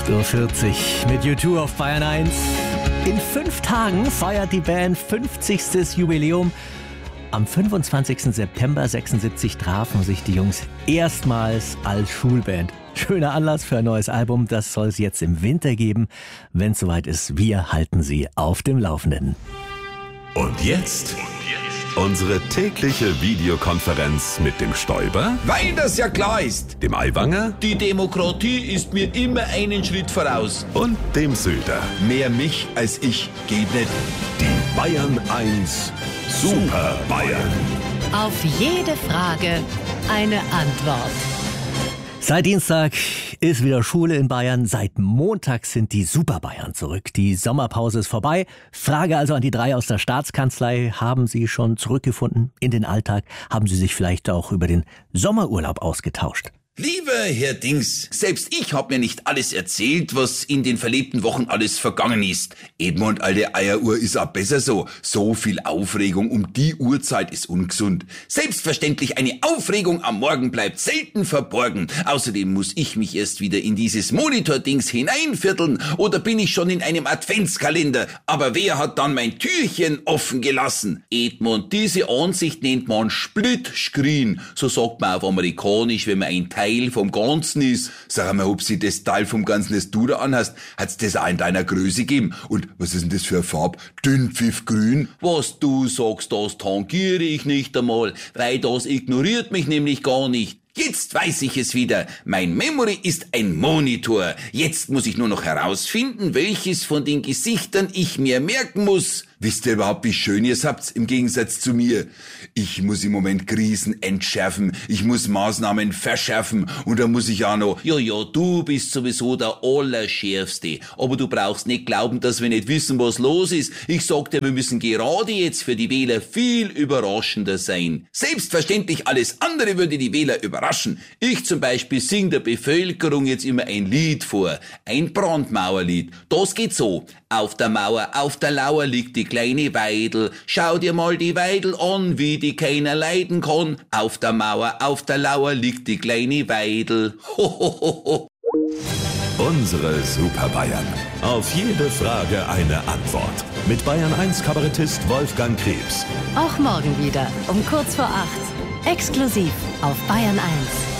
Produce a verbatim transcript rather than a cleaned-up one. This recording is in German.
acht Uhr vierzig mit U zwei auf Bayern eins. In fünf Tagen feiert die Band fünfzigstes Jubiläum. Am fünfundzwanzigsten September sechsundsiebzig trafen sich die Jungs erstmals als Schulband. Schöner Anlass für ein neues Album, das soll es jetzt im Winter geben. Wenn es soweit ist, wir halten Sie auf dem Laufenden. Und jetzt unsere tägliche Videokonferenz mit dem Stoiber, weil das ja klar ist. dem Aiwanger Die Demokratie ist mir immer einen Schritt voraus. und dem Söder. Mehr mich als ich geht nicht. Die Bayern eins Super Bayern. Auf jede Frage eine Antwort. Seit Dienstag ist wieder Schule in Bayern. Seit Montag sind die Super Bayern zurück. Die Sommerpause ist vorbei. Frage also an die drei aus der Staatskanzlei. Haben Sie schon zurückgefunden in den Alltag? Haben Sie sich vielleicht auch über den Sommerurlaub ausgetauscht? Lieber Herr Dings, selbst ich hab mir nicht alles erzählt, was in den verlebten Wochen alles vergangen ist. Edmund, alte Eieruhr, ist auch besser so. So viel Aufregung um die Uhrzeit ist ungesund. Selbstverständlich, eine Aufregung am Morgen bleibt selten verborgen. Außerdem muss ich mich erst wieder in dieses Monitor-Dings hineinvierteln oder bin ich schon in einem Adventskalender. Aber wer hat dann mein Türchen offen gelassen? Edmund, diese Ansicht nennt man Split-Screen. So sagt man auf Amerikanisch, wenn man ein Teil vom Ganzen ist. Sag mal, ob sie das Teil vom Ganzen, das du da anhast, hat's das auch in deiner Größe gegeben? Und was ist denn das für eine Farbe? Dünnpfiffgrün? Was du sagst, das tangiere ich nicht einmal, weil das ignoriert mich nämlich gar nicht. Jetzt weiß ich es wieder. Mein Memory ist ein Monitor. Jetzt muss ich nur noch herausfinden, welches von den Gesichtern ich mir merken muss. Wisst ihr überhaupt, wie schön ihr es habt, im Gegensatz zu mir? Ich muss im Moment Krisen entschärfen. Ich muss Maßnahmen verschärfen. Und da muss ich auch noch, ja, ja, du bist sowieso der Allerschärfste. Aber du brauchst nicht glauben, dass wir nicht wissen, was los ist. Ich sag dir, wir müssen gerade jetzt für die Wähler viel überraschender sein. Selbstverständlich, alles andere würde die Wähler überraschen. Ich zum Beispiel sing der Bevölkerung jetzt immer ein Lied vor. Ein Brandmauerlied. Das geht so. Auf der Mauer, auf der Lauer liegt die kleine Weidel. Schau dir mal die Weidel an, wie die keiner leiden kann. Auf der Mauer, auf der Lauer liegt die kleine Weidel. Ho, ho, ho, ho. Unsere Super Bayern. Auf jede Frage eine Antwort. Mit Bayern eins Kabarettist Wolfgang Krebs. Auch morgen wieder um kurz vor acht. Exklusiv auf Bayern eins.